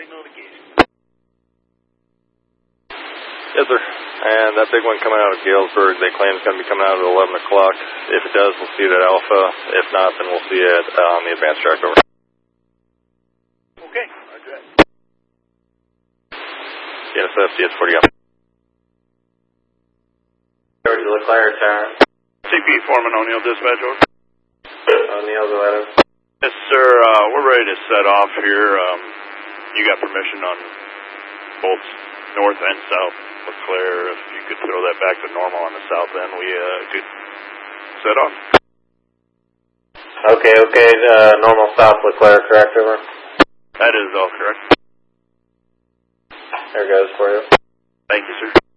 signal indication. Yes, sir. And that big one coming out of Galesburg, they claim it's going to be coming out at 11 o'clock. If it does, we'll see it at Alpha. If not, then we'll see it on the advanced track over. Okay, roger that. DNSF, DS40 up. George LeClaire, tower. CP Foreman O'Neill, dispatch over. O'Neill, go ahead. Yes, sir. We're ready to set off here. You got permission on both north and south LeClaire. If you could throw that back to normal on the south end, we could set off. Okay. Normal south LeClaire, correct, over? That is all correct. There goes for you. Thank you, sir.